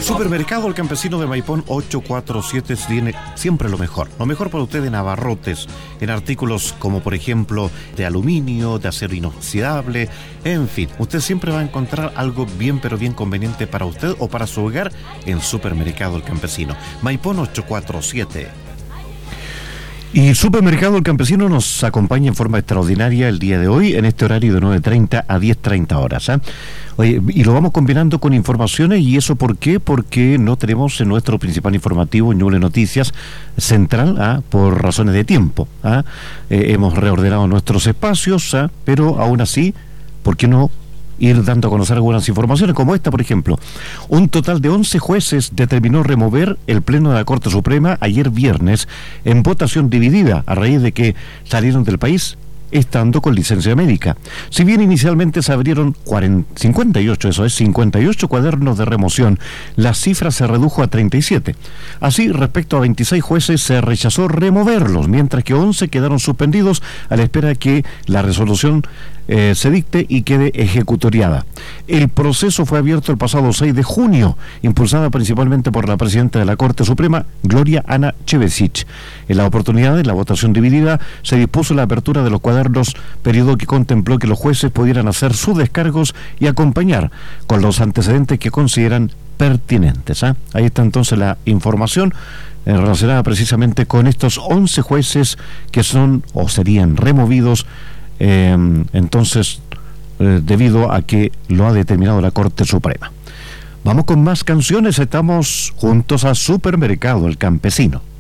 Supermercado El Campesino de Maipón 847 tiene siempre lo mejor para usted en abarrotes, en artículos como por ejemplo de aluminio, de acero inoxidable, en fin, usted siempre va a encontrar algo bien pero bien conveniente para usted o para su hogar en Supermercado El Campesino, Maipón 847. Y Supermercado El Campesino nos acompaña en forma extraordinaria el día de hoy, en este horario de 9:30 a 10:30 horas. Oye, y lo vamos combinando con informaciones, ¿y eso por qué? Porque no tenemos en nuestro principal informativo, Ñuble Noticias Central, por razones de tiempo. Hemos reordenado nuestros espacios, pero aún así, ¿por qué no ir dando a conocer algunas informaciones como esta, por ejemplo? Un total de 11 jueces determinó remover el Pleno de la Corte Suprema ayer viernes en votación dividida a raíz de que salieron del país estando con licencia médica. Si bien inicialmente se abrieron 58 cuadernos de remoción, la cifra se redujo a 37. Así, respecto a 26 jueces se rechazó removerlos, mientras que 11 quedaron suspendidos a la espera de que la resolución se dicte y quede ejecutoriada. El proceso fue abierto el pasado 6 de junio, impulsada principalmente por la presidenta de la Corte Suprema, Gloria Ana Chevesic. En la oportunidad de la votación dividida, se dispuso la apertura de los cuadernos, periodo que contempló que los jueces pudieran hacer sus descargos y acompañar con los antecedentes que consideran pertinentes. Ahí está entonces la información relacionada precisamente con estos 11 jueces que son o serían removidos debido a que lo ha determinado la Corte Suprema. Vamos con más canciones, estamos juntos a Supermercado El Campesino.